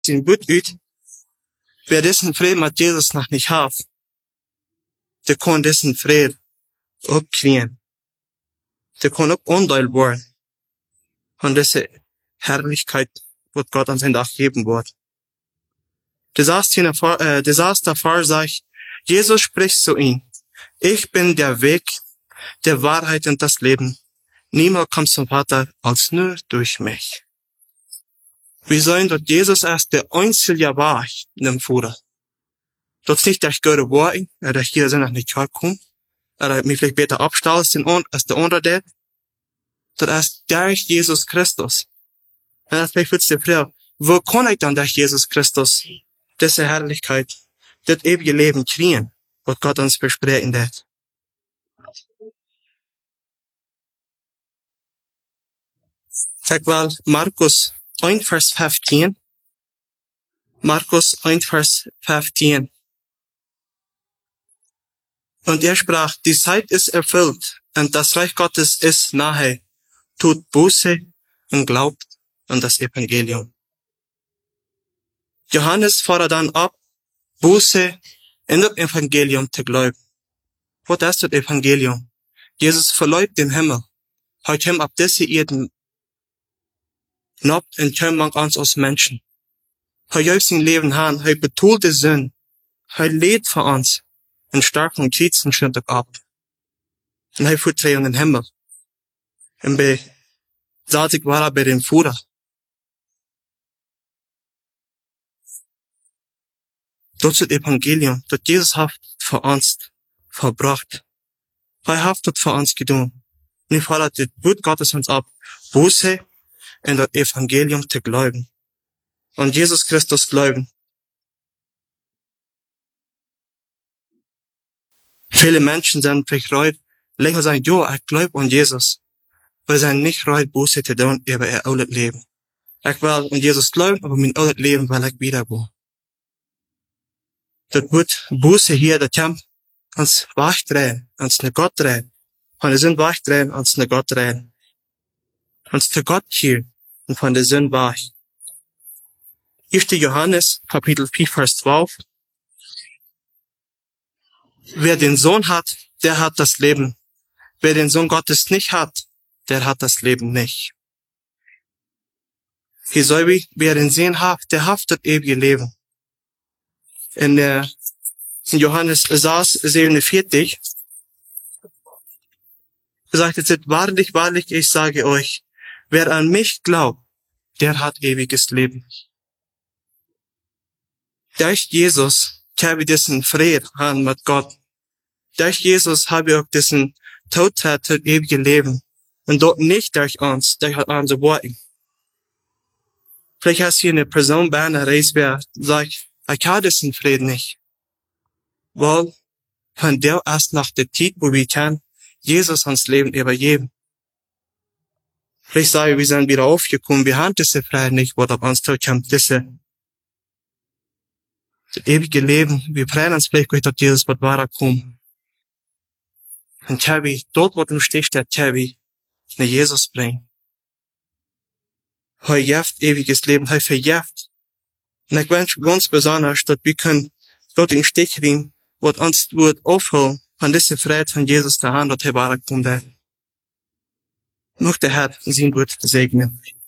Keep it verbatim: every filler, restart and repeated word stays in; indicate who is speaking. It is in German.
Speaker 1: zien goed uit. Wer diesen vrede met Jezus nog niet heeft, der kon diesen vrede ook kriegen. Der kon ook onderdeel worden van deze Herrlichkeit, wat Gott an sein Dach geben wird. Dieser Vers sagt, Jesus spricht zu ihm, ich bin der Weg, der Wahrheit und das Leben. Niemand kommt zum Vater als nur durch mich. Wir sollen dort Jesus als der einzige Wahrheit in Vater. Dat is niet dat ik goede woorden, dat ik hier zijn nog niet kan komen, dat ik me vielleicht beter abstellen als de andere. Dat is durch Jesus Christus. En dat vielleicht wird die Frage, wo kann ich dann durch Jesus Christus diese Herrlichkeit, das ewige Leben kriegen, was Gott uns versprechen wird? Kijk wel, Markus eins, Vers fünfzehn. Markus eins, Vers fünfzehn. Und er sprach, die Zeit ist erfüllt und das Reich Gottes ist nahe. Tut Buße und glaubt an das Evangelium. Johannes fordert dann ab, Buße in das Evangelium zu glauben. Was ist das Evangelium? Jesus verleugnet den Himmel. Hij komt op deze Erden nabt en komt man uns als Menschen. Hij geeft sein Leben aan, hij betont de Sünde. Hij leed voor ons en stark von Kriezen schnitt ab. Und hij voert in den Himmel. En bij zatig war er bei dem Vater. Dat is het Evangelium, dat Jesus heeft voor ons verbracht. Hij heeft het voor ons gedaan. Nu fordert het Wort Gottes uns ab, Buße in das Evangelium zu glauben. An Jesus Christus glauben. Viele Menschen sind verreut, länger sagen, ja, ich glaube an Jesus. Wir sind nicht bereit, Buße zu tun über ihr altes Leben. Ich will an Jesus glauben, aber mein altes Leben will ich wieder wo. Das Wort Buße hier, das kommt ans wachdrehen, ans ne Gott drehen. Von der Sünde wachdrehen, ans ne Gott drehen. Ans zu Gott hier und von der Sünde wach. erster Johannes, Kapitel vier, Vers zwölf. Wer den Sohn hat, der hat das Leben. Wer den Sohn Gottes nicht hat, der hat das Leben nicht. Hier soll wie, wer den Sohn hat, der hat das ewige Leben. In der, in Johannes siebenundvierzig, sagt es, wahrlich, wahrlich, ich sage euch, wer an mich glaubt, der hat ewiges Leben. Durch Jesus habe ich diesen Frieden an mit Gott. Durch Jesus habe ich auch diesen Todheit das ewige Leben. Und dort nicht durch uns, durch unsere Worte. Vielleicht hast du hier eine Person bei einer Reise, wer sagt, ich habe diesen Frieden nicht. Weil, wenn der erst nach der Zeit, wo wir können, Jesus ans Leben übergeben. Vielleicht sage ich, wir sind wieder aufgekommen, wir haben diese Freiheit nicht, was auf uns zukommt, diese, das ewige Leben, wir freuen uns vielleicht, dass Jesus wird weiterkommen. Und Tabi, dort, wo du stehst, der Tabi, nach Jesus bringen. Er gibt ewiges Leben, er vergibt. Und ich wünsche ganz besonders, dass wir können dort in Stich kriegen, was uns wird aufholen, von dieser Freiheit von Jesus der Hand, dass er weiterkommt. Möchte der Herr sein Wort segnen.